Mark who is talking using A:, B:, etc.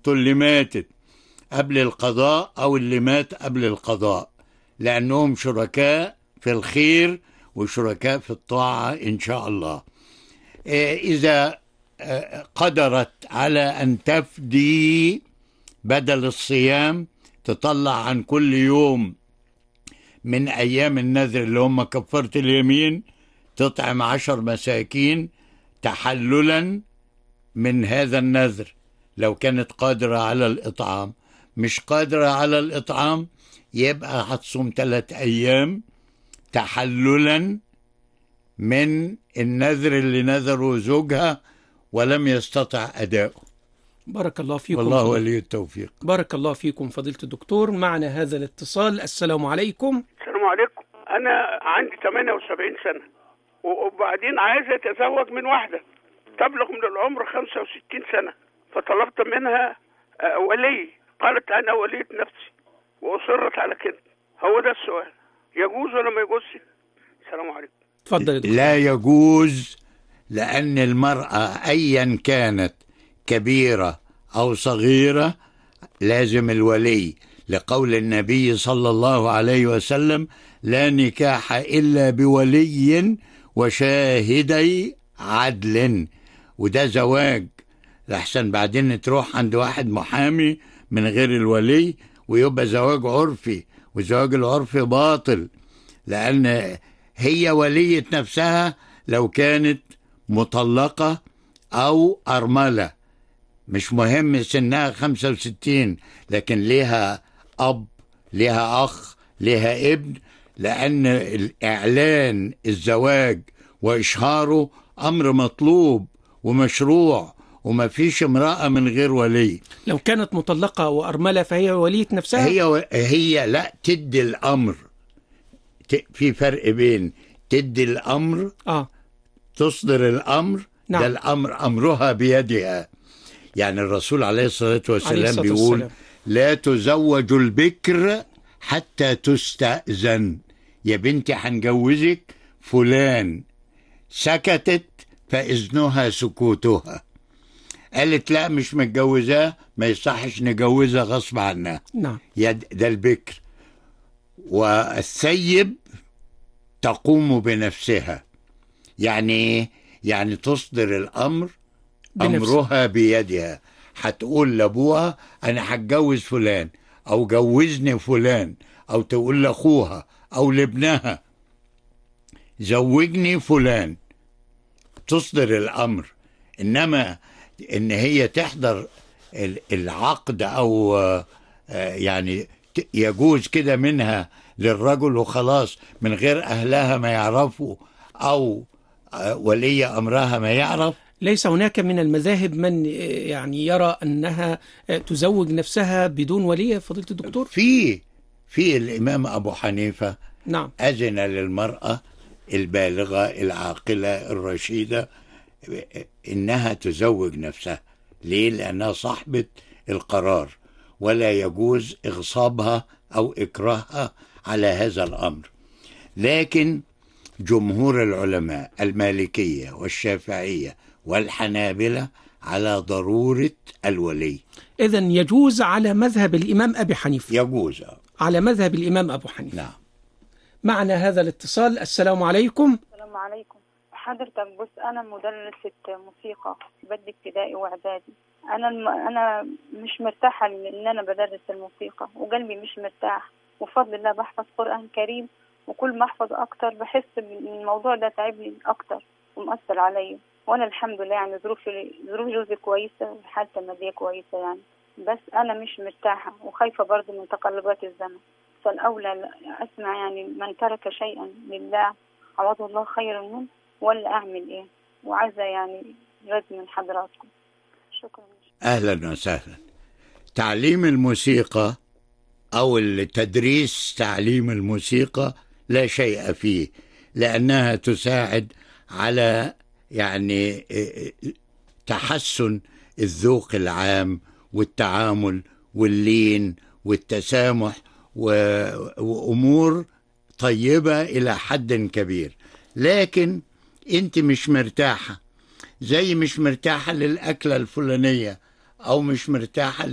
A: اللي ماتت قبل القضاء أو اللي مات قبل القضاء، لأنهم شركاء في الخير وشركاء في الطاعة إن شاء الله. إذا قدرت على أن تفدي بدل الصيام، تطلع عن كل يوم من أيام النذر اللي هم كفارة اليمين، تطعم 10 مساكين تحللا من هذا النذر لو كانت قادرة على الإطعام. مش قادرة على الإطعام يبقى هتصوم 3 أيام تحللا من النذر اللي نذره زوجها ولم يستطع أداؤه.
B: بارك الله فيكم.
A: والله ولي التوفيق.
B: بارك الله فيكم فضيلة الدكتور. معنا هذا الاتصال. السلام عليكم.
C: السلام عليكم. أنا عندي 78 سنة وبعدين عايز أتزوج من واحدة تبلغ من العمر 65 سنة، فطلبت منها ولي، قالت أنا ولية نفسي وأصرت على كده. هو ده السؤال، يجوز ولا ما يجوزش؟ السلام عليكم.
B: تفضل.
A: لا يجوز، لأن المرأة أيا كانت كبيرة أو صغيرة لازم الولي، لقول النبي صلى الله عليه وسلم: لا نكاح إلا بولي وشاهدي عدل. وده زواج، لحسن بعدين تروح عند واحد محامي من غير الولي ويبقى زواج عرفي، والزواج العرفي باطل، لأن هي ولية نفسها لو كانت مطلقة أو أرملة، مش مهم سنها 65، لكن ليها أب، ليها أخ، ليها ابن، لأن الإعلان الزواج وإشهاره أمر مطلوب ومشروع، وما فيش امرأة من غير ولي.
B: لو كانت مطلقة وأرملة فهي ولية نفسها.
A: هي لا تدي الأمر. في فرق بين تدي الأمر تصدر الأمر. نعم. ده الأمر أمرها بيدها. يعني الرسول عليه الصلاة والسلام بيقول: لا تزوج البكر حتى تستأذن. يا بنتي هنجوزك فلان، سكتت فإذنها سكوتها. قالت لا مش متجوزاه، ما يصحش نجوزها غصب عنها.
B: نعم.
A: ده البكر. والثيب تقوم بنفسها. يعني تصدر الأمر أمرها بيدها. هتقول لأبوها أنا هتجوز فلان، أو جوزني فلان، أو تقول لأخوها أو لابنها زوجني فلان، تصدر الأمر. إنما إن هي تحضر العقد أو يعني يجوز كده منها للرجل وخلاص من غير أهلها ما يعرفوا أو ولي أمرها ما يعرف.
B: ليس هناك من المذاهب من يعني يرى أنها تزوج نفسها بدون ولي فضيلة الدكتور؟
A: في الإمام أبو حنيفة.
B: نعم.
A: أذن للمرأة البالغة العاقلة الرشيدة إنها تزوج نفسها. ليه؟ لأنها صاحبة القرار، ولا يجوز إغصابها أو إكراهها على هذا الأمر. لكن جمهور العلماء المالكية والشافعية والحنابلة على ضرورة الولي.
B: إذن يجوز على مذهب الإمام أبي حنيفة.
A: يجوز
B: على مذهب الإمام أبو حنيفة.
A: نعم.
B: معنا هذا الاتصال. السلام عليكم.
D: السلام عليكم حضرتك. بص، أنا مدرسة موسيقى، بدي ابتدائي وإعدادي. أنا مش مرتاحة إن أنا بدرس الموسيقى، وقلبي مش مرتاح، وفضل الله بحفظ قرآن كريم، وكل ما أحفظ أكتر بحس بالموضوع ده تعبني أكتر ومؤثر علي. وأنا الحمد لله يعني ظروف جوزي كويسة وحالتي المادية كويسة يعني، بس أنا مش مرتاحة وخايفة برضه من تقلبات الزمن. فالأولى أسمع يعني من ترك شيئا لله عوضه الله خيرا منه، ولا أعمل إيه؟ وعايزة يعني رد من حضراتكم. شكرا.
A: أهلا وسهلا. تعليم الموسيقى أو التدريس تعليم الموسيقى لا شيء فيه، لأنها تساعد على يعني تحسن الذوق العام والتعامل واللين والتسامح وأمور طيبة إلى حد كبير. لكن أنت مش مرتاحة، زي مش مرتاحة للأكلة الفلانية أو مش مرتاحة